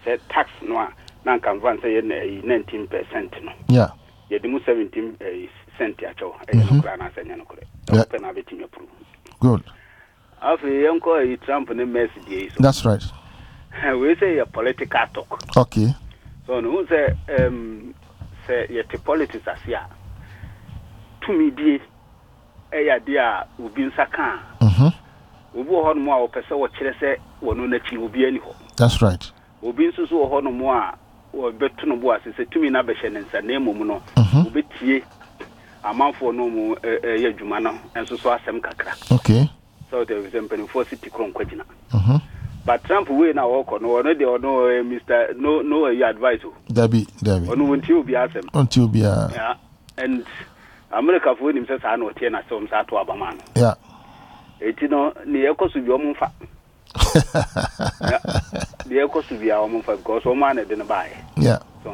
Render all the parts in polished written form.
say tax no na kan van say 19% no yeah ye demu 17 cent ya cho e no kra na sanya no kre open na beti me approve good afi yanko e Trump ne mess dey so that's right we say a political talk okay so no say say the politics asia to me die e ya dia obi nsaka obi ho no mo a wo pese wo kire se wono na chi obi ani ho that's right obi nso so ho no mo a wo beto no bo asese tumi na be hye nsa na emom no obi tie amanfo no mu ya dwuma no enso so asem kakra okay so the example for city kron kwagina but Trump we na work no dey no Mr. no your advice Debbie ono wonti obi asem onti obi yeah and America for him say sa na otie na so msa to abama no yeah eti no ne ekosu bi omfa yeah the ekosu bi omfa because o man dey no buy yeah so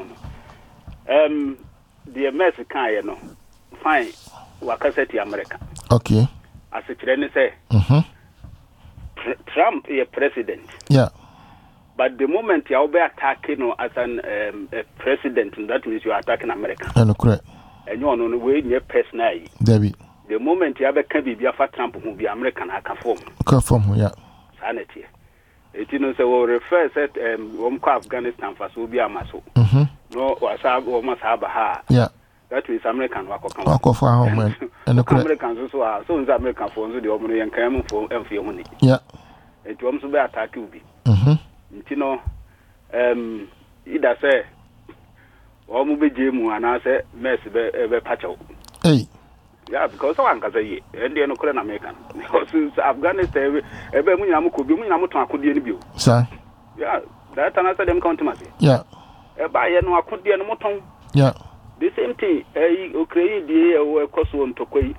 the Mexican you know fine wakaseti America okay as a kire ne say Trump is president. Yeah. But the moment you are attacking as a president, that means you are attacking America. Correct. And you are on the way near personally. Debbie. The moment you can be for Trump who be American, I can form. Yeah. Sanity. It is so refer set Afghanistan for so be a muscle. No, was almost have a ha. Yeah. That is American work of home and Americans also are so American phones the Omni and Cayman for your money. Yeah. It wants to be attack you be. You know, either say, or movie Jim and I say, mess be patcho. Hey. Yeah, because one can say, and the Ukraine American. Because since Afghanistan, every Munamu could be Munamutan could be any sir. Yeah, that answer them contumacy. Yeah. By no, could be any moton. Yeah. The same thing, Ukraine, the Kosovo to Quay.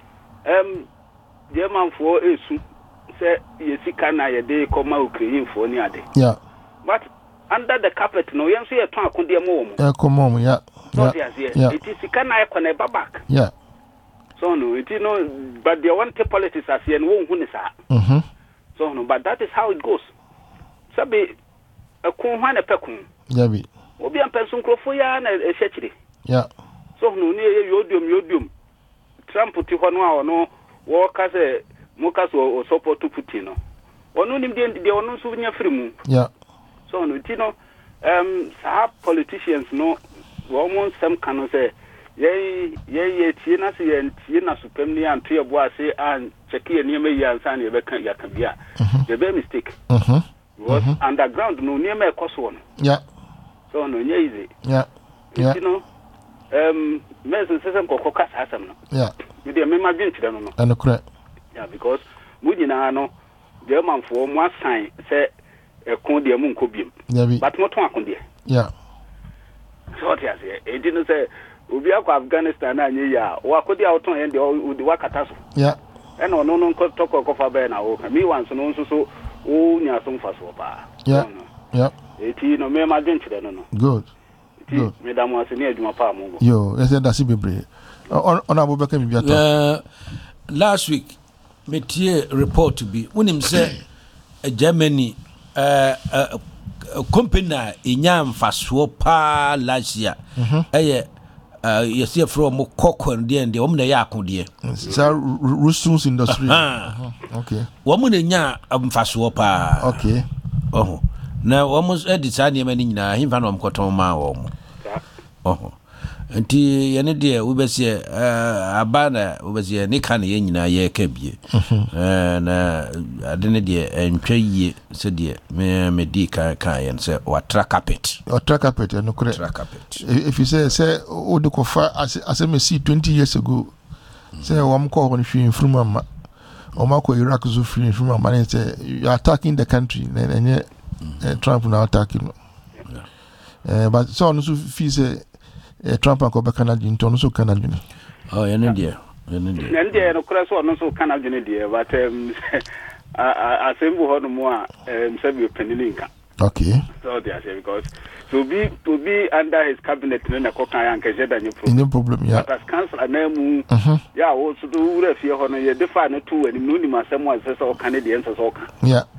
German for a suit, say, you see, can I a day come out Ukraine for near day. Yeah. But under the carpet, no, you see a talk on the mom. Come on, yeah. Yeah. It is can I can never back. Yeah. So, no, it is no, but the one politics as you know, who is so, no, but that is how it goes. Sabi, a coon, a pecun. Yabi. Obi a person crofoya and a shetty. Yeah. So no near yodium. Trump put no no work as a Mokas or support to Putino. Or no name the no souvenir free. Yeah. So no Tino politicians no almost some can say yea Tina and Tina Supremely and Tia Boise and Checky and Yeme Yansan Yakabia. The very mistake was underground no near me cost one. Yeah. So no easy. Yeah. Yeah. You know. Medicine system kokoka hasam no. Yeah. Me dey me imagine chire no no. And correct. Yeah, because we nyina no German for one sign say e kon dey mu nkobiem. Yeah. But mo ton akon dey. Yeah. So what you say? E didn't say obi akwa Afghanistan na nye ya. Wa kodi auton hen dey wakata so. Yeah. E no toko kofa be na wo. Me wan so no nso so wo nya so mfa so pa. Yeah. Yeah. E ti no me imagine chire no no. Good. Madam was near Juma Palm. Yo, I said that's a bit honorable Beckham. Last week, Metier report to be when him say Germany company in Yam Faswopa last year. You see from Mokoko and the woman the Yaku dear. Russun's industry. Okay. Woman in Yam Faswopa. Okay. Oh. Now almost a design many na him van Cotoma. Nti yene de we be se abana we be se ne kan ye nyina ye ka bie na adene de entwa yie se de me di kan yen se watra carpet no correct carpet if you say o de kofa as me see 20 years ago say wam ko ho hwe from ama o ma ko Iraq zo free from ama say you are attacking the country and Trump now attacking but so no so feel say Trump and Canada into so Canada. Oh, yeah, no cross one so Canada dear, but I say no more several penninka. Okay. So they say because to be under his cabinet no koka and no problem, yeah. But as council name yeah, also do refer hono ye defa no to and no ni masem was so Canadians so. Yeah.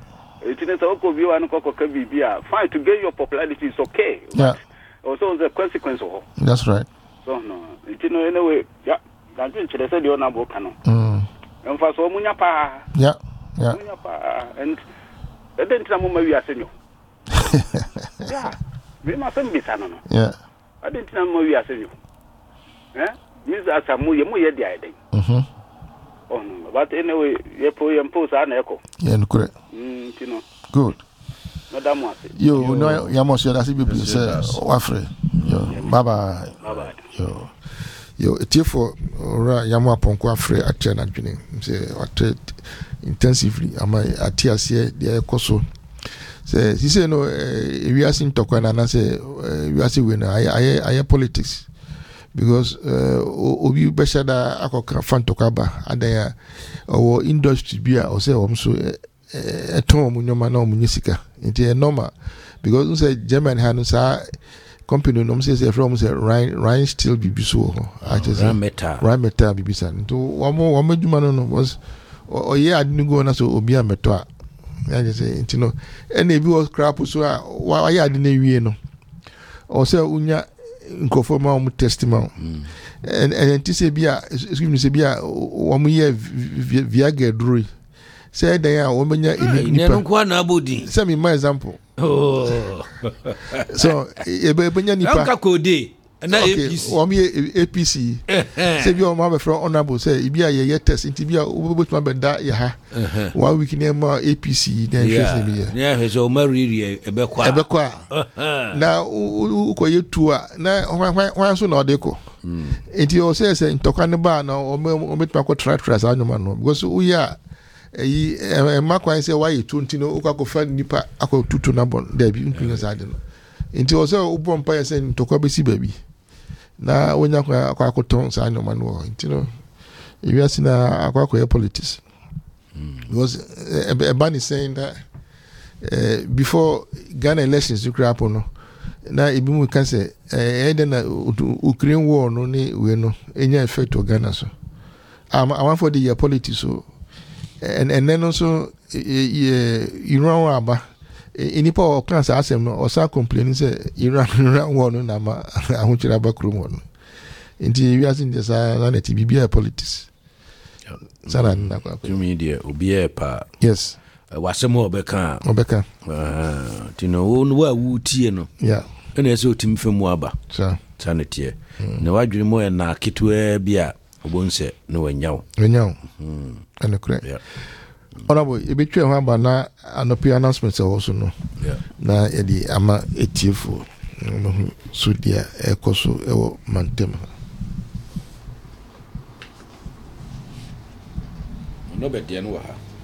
It is okay if you want to be fine to gain your popularity is okay. Yeah. Also the consequence of That's right. so no. It anyway, yeah. That's the say the book no. And for so munya pa. Yeah. Munya pa and then tell me we are senior. Yeah. We must be no. Yeah. I didn't know we are senior. Eh? Miss Asamu ye dia. Oh no, but anyway, you impose an echo. Yeah, correct. Good. Madam, you know, Yamos, that's it. People say, Wafre. Bye bye. Yo, it's for Yamo Ponko Afre at China. Say, what intensively. Am I at TSA, the Koso? Say, he said, no, we are seeing Tokana, and I say, we are seeing I politics. Because obi beshada akoka fantokaba adaya or industry bia or say so eton munyoma na omunyisika nti normal because say German hanu sa company no say from say Rhine Steel bibiso Rhine Metal bibisa nto wamo djuma no was oye adinigo na so obi ameto a ya say nti no ene bi was crap so a wa ya adine wie no o say unya nkofoma testimony and say bia excuse me say bia wo ye viaga duri say dan ya wo menya nipa nko na abodi say me my example so ebenya nipa ka kode na APC wo me APC say bia wo ma be from honorable say bia ye test nti bia wo botuma be da ya ha 1 week na ma APC na hwese bia na hwese o mariri ebekwa na uko yetua na hwan so na odeko nti o say ntokwa ne ba na o metuma ko try sa anyoma no because uya eyi makwan say why you nti no ukako fa nipa akotutu na bon da bi mpinga sa de no nti o say ubom pa say ntokwa be si baby na wonya kwa akoton sa anyoma no nti no you are seeing akwa politics because Ebani saying that before Ghana elections you crap no na ibimu can say na Ukraine war no ni we no enya effect to Ghana so I want for the year politics so and then also Iran aba inipa o kan sa asem no o sa complain say Iran war no na ma ahunchira ba krum no nti we are seeing this na TBB politics sana na kwa media obi pa yes wasemo obeka tino wonu wa wutie no yeah ene ese otimi femu aba so sanete na wadwiri mo na ketwa bia obonse no wanyaw ene kure honorable ebetwe ho aba na anopi announcement also no na edi ama etiefu no so dia ekoso ewo mantem no be dia no wa ha